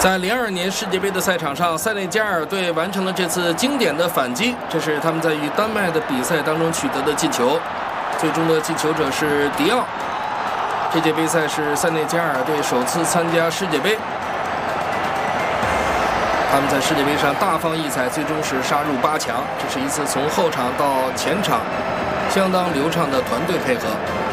在02年世界杯的赛场上，塞内加尔队完成了这次经典的反击，这是他们在与丹麦的比赛当中取得的进球。最终的进球者是迪奥。这届杯赛是塞内加尔队首次参加世界杯，他们在世界杯上大放异彩，最终是杀入8强。这是一次从后场到前场相当流畅的团队配合。